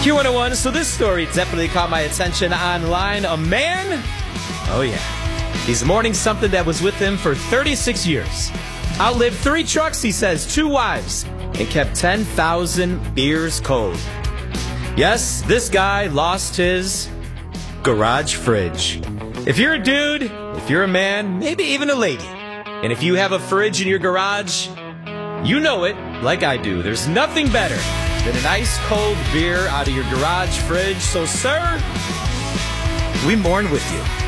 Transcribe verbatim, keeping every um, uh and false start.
Q one oh one, so this story definitely caught my attention online. A man, oh yeah, he's mourning something that was with him for thirty-six years. Outlived three trucks, he says, two wives, and kept ten thousand beers cold. Yes, this guy lost his garage fridge. If you're a dude, if you're a man, maybe even a lady, and if you have a fridge in your garage, you know it, like I do. There's nothing better than an ice cold beer out of your garage fridge. So, sir, we mourn with you.